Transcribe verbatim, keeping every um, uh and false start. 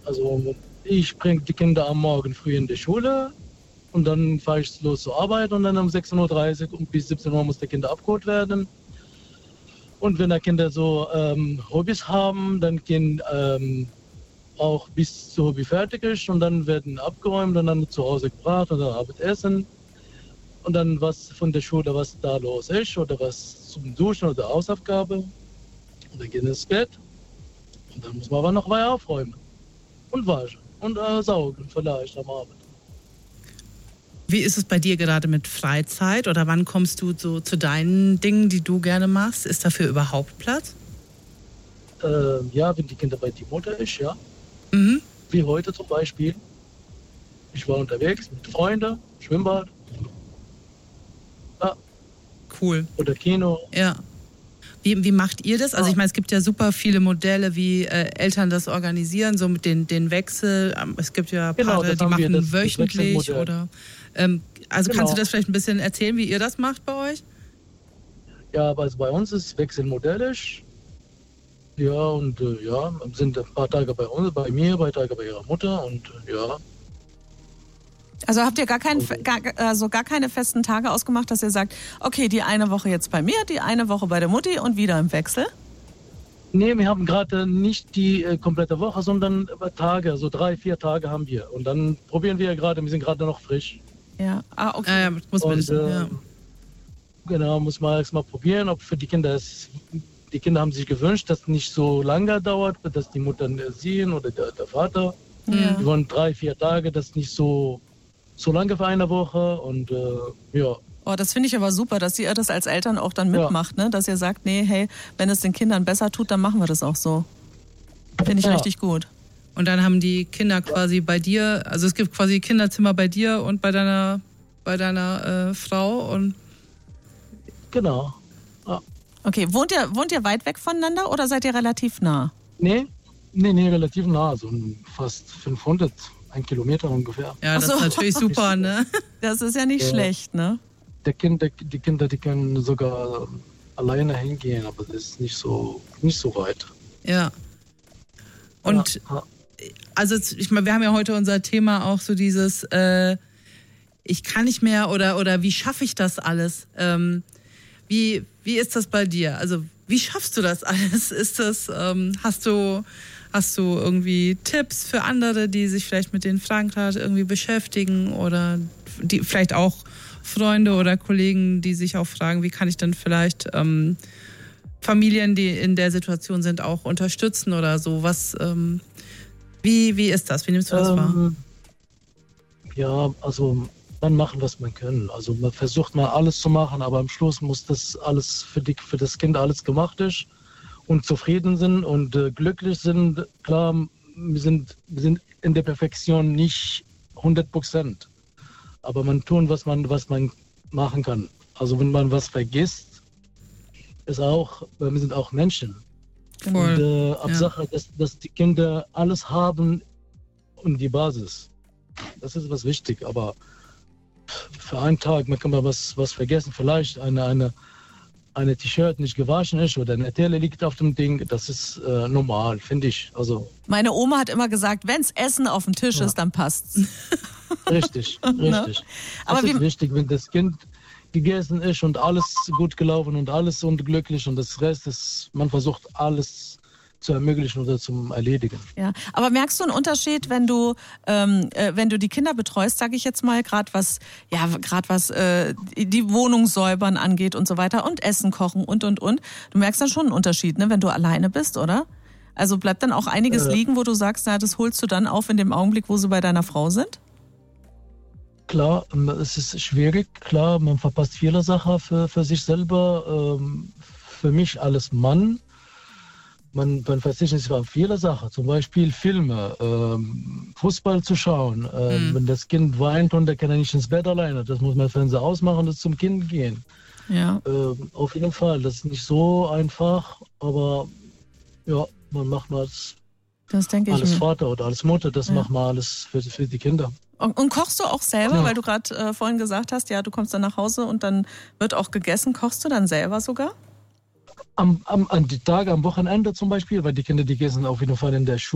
Also ich bringe die Kinder am Morgen früh in die Schule und dann fahre ich los zur Arbeit und dann um sechzehn Uhr dreißig und bis siebzehn Uhr muss der Kinder abgeholt werden. Und wenn die Kinder so ähm, Hobbys haben, dann gehen ähm, auch bis zur Hobby fertig ist und dann werden abgeräumt und dann zu Hause gebracht und dann Abendessen. Und dann was von der Schule, was da los ist oder was zum Duschen oder Hausaufgabe. Und dann gehen ins Bett. Und dann muss man aber noch weiter aufräumen. Und waschen. Und äh, saugen vielleicht am Abend. Wie ist es bei dir gerade mit Freizeit? Oder wann kommst du so zu deinen Dingen, die du gerne machst? Ist dafür überhaupt Platz? Äh, ja, wenn die Kinder bei die Mutter ist, ja. Mhm. Wie heute zum Beispiel. Ich war unterwegs mit Freunden, Schwimmbad. Ja. Cool. Oder Kino. Ja. Wie, wie macht ihr das? Also ich meine, es gibt ja super viele Modelle, wie äh, Eltern das organisieren, so mit den, den Wechsel. Es gibt ja Genau, Paare, das die haben wir, machen das- das wöchentlich Wechselmodell. oder... Ähm, also Genau. kannst du das vielleicht ein bisschen erzählen, wie ihr das macht bei euch? Ja, aber also bei uns ist wechselmodellisch. Ja, und äh, ja, sind ein paar Tage bei uns, bei mir, ein paar Tage bei ihrer Mutter und äh, ja. Also habt ihr gar, keinen, Also- gar, also gar keine festen Tage ausgemacht, dass ihr sagt, okay, die eine Woche jetzt bei mir, die eine Woche bei der Mutti und wieder im Wechsel? Nee, wir haben gerade nicht die äh, komplette Woche, sondern äh, Tage, so drei, vier Tage haben wir. Und dann probieren wir gerade, wir sind gerade noch frisch. Ja, ah, okay. Ah, ja, muss man Und, wissen, äh, ja. Genau, muss man erst mal probieren, ob für die Kinder es, die Kinder haben sich gewünscht, dass es nicht so lange dauert, dass die Mutter äh, sehen oder der, der Vater. Ja. Die wollen drei, vier Tage, das nicht so, so lange für eine Woche und äh, ja. Oh, das finde ich aber super, dass ihr das als Eltern auch dann Ja. mitmacht, ne? Dass ihr sagt, nee, hey, wenn es den Kindern besser tut, dann machen wir das auch so. Finde ich Ja. richtig gut. Und dann haben die Kinder quasi bei dir, also es gibt quasi Kinderzimmer bei dir und bei deiner, bei deiner äh, Frau und Genau. Ja. Okay, wohnt ihr, wohnt ihr weit weg voneinander oder seid ihr relativ nah? Nee, nee, nee, relativ nah, so fast fünfhundert, ein Kilometer ungefähr. ja, das Ach so. ist natürlich super, ne? Das ist ja nicht Ja. schlecht, ne? Der kind, der, die Kinder, die können sogar alleine hingehen, aber das ist nicht so, nicht so weit. Ja. Und ja, also ich meine, wir haben ja heute unser Thema auch so dieses, äh, ich kann nicht mehr oder oder wie schaffe ich das alles? Ähm, wie wie ist das bei dir? Also wie schaffst du das alles? Ist das ähm, hast du hast du irgendwie Tipps für andere, die sich vielleicht mit den Fragen gerade irgendwie beschäftigen oder die vielleicht auch Freunde oder Kollegen, die sich auch fragen, wie kann ich dann vielleicht ähm, Familien, die in der Situation sind, auch unterstützen oder so? Was ähm, Wie, wie ist das? Wie nimmst du das wahr? ähm, ja, also man machen, was man kann. Also man versucht mal alles zu machen, aber am Schluss muss das alles für, die, für das Kind alles gemacht ist und zufrieden sind und äh, glücklich sind. Klar, wir sind, wir sind in der Perfektion nicht hundert Prozent, aber man tun, was man, was man machen kann. Also wenn man was vergisst, ist auch, wir sind auch Menschen. Voll. Und äh, Ja. Hauptsache, dass, dass die Kinder alles haben und die Basis. Das ist was wichtig, aber für einen Tag man kann man was, was vergessen. Vielleicht eine, eine, eine T-Shirt nicht gewaschen ist oder eine Tele liegt auf dem Ding. Das ist äh, normal, finde ich. Also Meine Oma hat immer gesagt, wenns Essen auf dem Tisch Ja. ist, dann passt's. richtig, richtig. Aber das ist wie- wichtig, wenn das Kind gegessen ist und alles gut gelaufen und alles und glücklich und das Rest ist, man versucht alles zu ermöglichen oder zum Erledigen. Ja, aber merkst du einen Unterschied, wenn du ähm, äh, wenn du die Kinder betreust, sage ich jetzt mal, gerade was ja gerade was äh, die Wohnung säubern angeht und so weiter und Essen kochen und und und. Du merkst dann schon einen Unterschied, ne, wenn du alleine bist, oder? Also bleibt dann auch einiges Äh. liegen, wo du sagst, na, das holst du dann auf in dem Augenblick, wo sie bei deiner Frau sind? Klar, ähm, es ist schwierig, klar, man verpasst viele Sachen für, für sich selber. Ähm, für mich als Mann, man, man verzichtet sich auf viele Sachen, zum Beispiel Filme, ähm, Fußball zu schauen. Ähm, Mhm. Wenn das Kind weint und der kann ja nicht ins Bett alleine, das muss man Fernseher ausmachen und zum Kind gehen. Ja. Ähm, auf jeden Fall, das ist nicht so einfach, aber ja, man macht mal als, Das denke ich als mir. Vater oder als Mutter, das Ja. macht man alles für, für die Kinder. Und, und kochst du auch selber, Ja. weil du gerade äh, vorhin gesagt hast, ja, du kommst dann nach Hause und dann wird auch gegessen. Kochst du dann selber sogar? Am, am, an die Tage am Wochenende zum Beispiel, weil die Kinder, die gehen auf jeden Fall in der Schule.